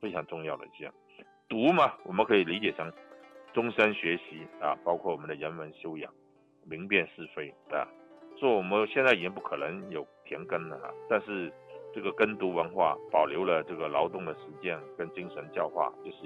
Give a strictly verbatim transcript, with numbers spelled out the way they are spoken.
非常重要的一项。读嘛，我们可以理解成终身学习啊，包括我们的人文修养、明辨是非啊。所以我们现在已经不可能有田耕了啊，但是这个耕读文化保留了这个劳动的实践跟精神教化，就是